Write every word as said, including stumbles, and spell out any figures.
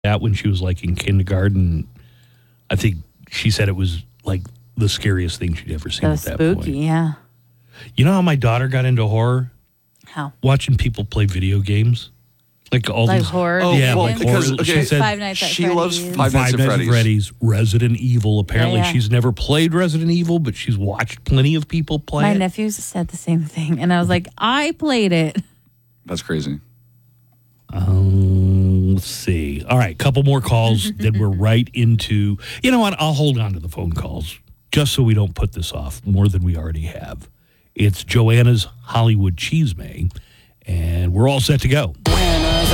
that when she was like in kindergarten. I think she said it was like the scariest thing she'd ever seen So at that spooky, point. yeah. You know how my daughter got into horror? How? Watching people play video games. Like all Like these horror Oh, yeah, well, like because, horror. okay, She said Five Nights at she Freddy's. loves Five Five Nights at Nights at Freddy's. Freddy's, Resident Evil. Apparently, Yeah, yeah. she's never played Resident Evil, but she's watched plenty of people play My it. nephews said the same thing. And I was like, I played it. That's crazy. Um, let's see. All right, couple more calls. Then we're right into. You know what? I'll hold on to the phone calls just so we don't put this off more than we already have. It's Joanna's Hollywood Cheese May, and we're all set to go.